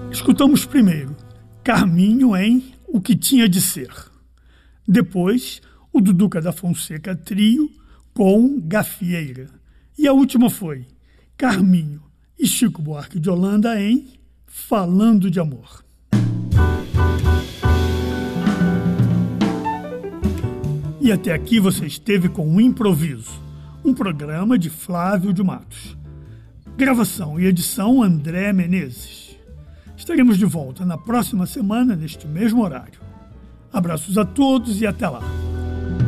Escutamos primeiro Carminho em O Que Tinha de Ser. Depois, o Duduca da Fonseca Trio com Gafieira. E a última foi Carminho e Chico Buarque de Holanda em Falando de Amor. E até aqui você esteve com o Improviso, um programa de Flávio de Matos. Gravação e edição André Menezes. Estaremos de volta na próxima semana, neste mesmo horário. Abraços a todos e até lá.